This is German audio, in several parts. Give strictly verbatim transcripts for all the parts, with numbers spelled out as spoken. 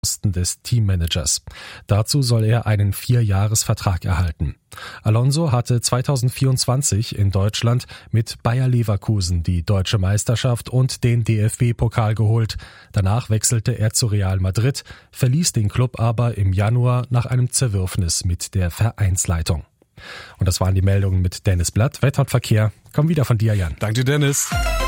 Posten des Teammanagers. Dazu soll er einen Vierjahresvertrag erhalten. Alonso hatte zweitausendvierundzwanzig in Deutschland mit Bayer Leverkusen die deutsche Meisterschaft und den D F B-Pokal geholt. Danach wechselte er zu Real Madrid, verließ den Klub aber im Januar nach einem Zerwürfnis mit der Vereinsleitung. Und das waren die Meldungen mit Dennis Blatt. Wetter und Verkehr. Komm wieder von dir, Jan. Danke dir, Dennis.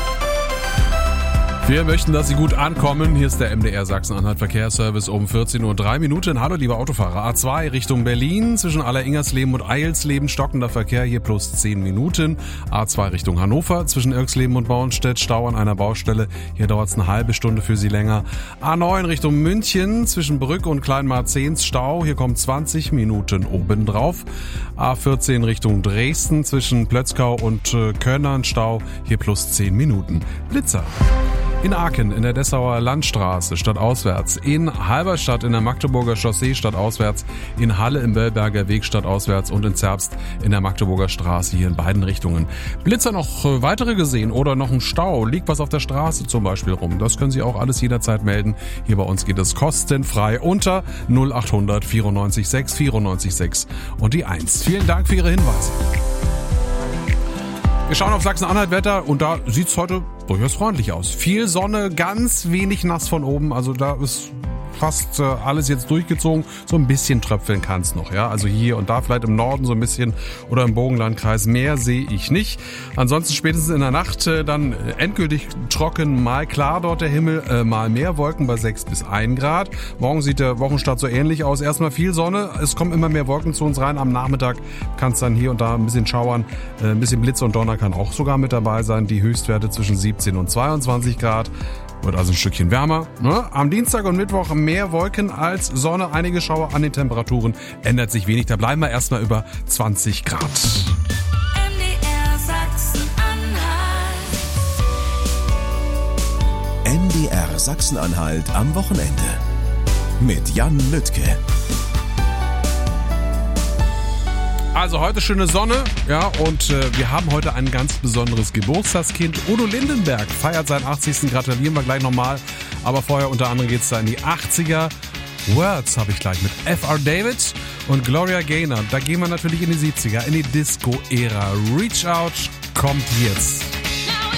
Wir möchten, dass Sie gut ankommen. Hier ist der M D R Sachsen-Anhalt Verkehrsservice um vierzehn Uhr drei Minuten. Hallo, liebe Autofahrer. A zwei Richtung Berlin. Zwischen Aller-Ingersleben und Eilsleben stockender Verkehr, hier plus zehn Minuten. A zwei Richtung Hannover. Zwischen Irksleben und Bornstedt Stau an einer Baustelle. Hier dauert es eine halbe Stunde für Sie länger. A neun Richtung München. Zwischen Brück und Kleinmarzehns Stau. Hier kommt zwanzig Minuten obendrauf. A vierzehn Richtung Dresden. Zwischen Plötzkau und äh, Könnern Stau. Hier plus zehn Minuten. Blitzer. In Aachen in der Dessauer Landstraße stadtauswärts, in Halberstadt in der Magdeburger Chaussee stadtauswärts, in Halle im Bellberger Weg stadtauswärts und in Zerbst in der Magdeburger Straße, hier in beiden Richtungen. Blitzer noch weitere gesehen oder noch ein Stau, liegt was auf der Straße zum Beispiel rum. Das können Sie auch alles jederzeit melden. Hier bei uns geht es kostenfrei unter null acht hundert vierundneunzig sechs vierundneunzig sechs und die eins. Vielen Dank für Ihre Hinweise. Wir schauen auf Sachsen-Anhalt-Wetter und da sieht's heute durchaus freundlich aus. Viel Sonne, ganz wenig nass von oben, also da ist fast äh, alles jetzt durchgezogen. So ein bisschen tröpfeln kann's noch, ja. Also hier und da vielleicht im Norden so ein bisschen oder im Bogenlandkreis. Mehr sehe ich nicht. Ansonsten spätestens in der Nacht äh, dann endgültig trocken, mal klar dort der Himmel, äh, mal mehr Wolken bei sechs bis ein Grad. Morgen sieht der Wochenstart so ähnlich aus. Erstmal viel Sonne, es kommen immer mehr Wolken zu uns rein. Am Nachmittag kann's dann hier und da ein bisschen schauern. Äh, ein bisschen Blitz und Donner kann auch sogar mit dabei sein. Die Höchstwerte zwischen siebzehn und zweiundzwanzig Grad. Wird also ein Stückchen wärmer. Ne? Am Dienstag und Mittwoch mehr Wolken als Sonne. Einige Schauer an den Temperaturen. Ändert sich wenig. Da bleiben wir erstmal über zwanzig Grad. M D R Sachsen-Anhalt. M D R Sachsen-Anhalt am Wochenende. Mit Jan Lüttke. Also heute schöne Sonne, ja, und äh, wir haben heute ein ganz besonderes Geburtstagskind. Udo Lindenberg feiert seinen achtzigsten Gratulieren wir gleich nochmal. Aber vorher unter anderem geht's da in die achtziger. Words habe ich gleich mit F R David und Gloria Gaynor. Da gehen wir natürlich in die siebziger, in die Disco-Ära. Reach Out kommt jetzt.